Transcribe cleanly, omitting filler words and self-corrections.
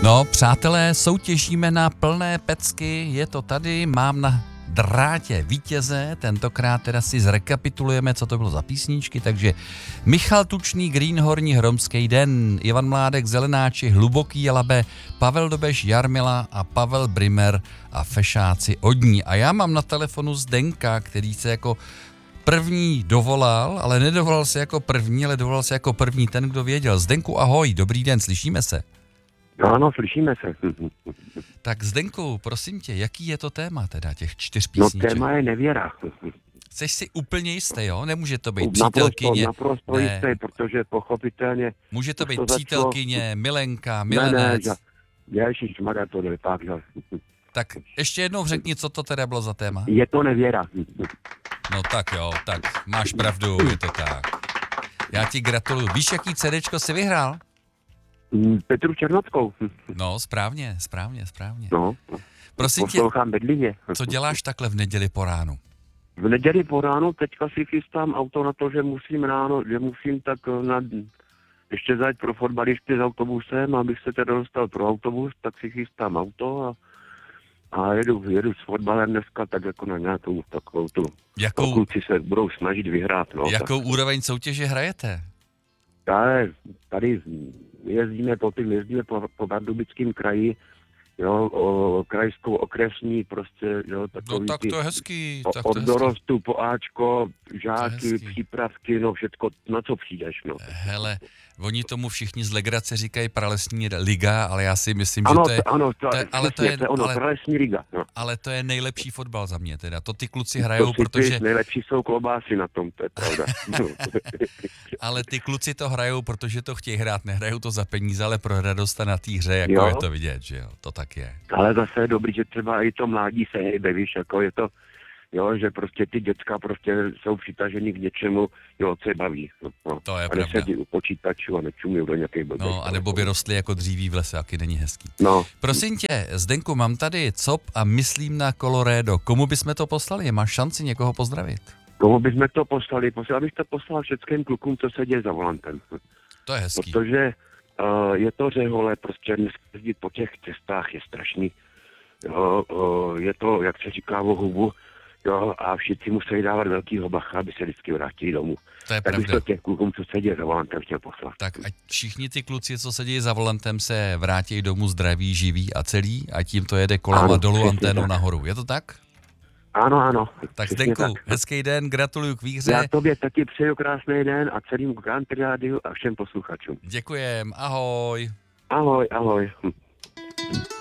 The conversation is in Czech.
No, přátelé, soutěžíme na plné pecky, je to tady, mám na drátě vítěze, tentokrát teda si zrekapitulujeme, co to bylo za písničky, takže Michal Tučný, Greenhorni, Hromský den, Ivan Mládek, Zelenáči, Hluboký Jalabe, Pavel Dobeš, Jarmila a Pavel Brimer a Fešáci od ní. A já mám na telefonu Zdenka, který se jako první dovolal, ale nedovolal se jako první, ale dovolal se jako první ten, kdo věděl. Zdenku, ahoj, dobrý den, slyšíme se? Ano, slyšíme se. Tak Zdenku, prosím tě, jaký je to téma teda těch 4 písniček? No téma je nevěra. Jsi si úplně jistý, jo? Nemůže to být přítelkyně. Naprosto jistý, protože pochopitelně... Může to být přítelkyně, milenka, milenec. Ne, ježišmarja, to je tak, že... Tak ještě jednou řekni, co to teda bylo za téma. Je to nevěra. No tak jo, tak máš pravdu, je to tak. Já ti gratuluju. Víš, jaký CDčko jsi vyhrál? Petru Černockou. No, správně. No, Prosím tě, poslouchám bedlivě. co děláš takhle v neděli po ránu? V neděli po ránu teďka si chystám auto na to, že musím tak ještě zajít pro fotbalisty s autobusem, abych se teda dostal pro autobus, tak si chystám auto a jedu s fotbalem dneska tak jako na nějakou takovou tu. Kluci se budou snažit vyhrát. No, jakou úroveň soutěže hrajete? Tady jezdíme po Pardubickém kraji, jo, krajskou okresní, prostě, jo, takový. No tak to je hezký. Od dorostu po Ačko, žáky, přípravky, no všetko, na co přijdeš, no. Hele, oni tomu všichni z legrace říkají pralesní liga, ale já si myslím, ano, že to je... Ano, to je pralesní liga. No. Ale to je nejlepší fotbal za mě teda. To ty kluci hrajou, protože... Nejlepší jsou klobásy na tom, to je pravda. Ale ty kluci to hrajou, protože to chtějí hrát, nehrajou to za peníze, ale pro radost a na té hře, jako jo? Je to vidět, že jo, to tak je. Ale zase je dobrý, že třeba i to mládí se hejbe, víš, jako je to, jo, že prostě ty děcka prostě jsou přitaženi k něčemu, jo, co je baví. No. To je a pravda. nesedí u počítačů a nečumí do nějakých blbých. No, anebo by rostly jako dříví v lese, jaký není hezký. No. Prosím tě, Zdenku, mám tady cop a myslím na Colorado. Komu bychom to poslali? Máš šanci někoho pozdravit? Komu bychom to poslali? Já bych to poslal všem klukům, co se děje za volantem. To je hezký. Protože je to řehole, prostě dneska jezdit po těch cestách je strašný. Jo, je to, jak se říká, o hubu, jo, a všichni musí dávat velkýho bacha, aby se vždycky vrátili domů. To je tak pravda. bych to těch klukům, co se děje za volantem, chtěl poslat. Tak ať všichni ty kluci, co se dějí za volantem, se vrátí domů zdraví, živí a celý a tím to jede kolama dolů anténou nahoru. Je to tak? Ano. Tak Zdenku, hezký den, gratuluju k výhře. Já tobě taky přeju krásný den a celému Country Rádiu a všem posluchačům. Děkujem, ahoj. Ahoj.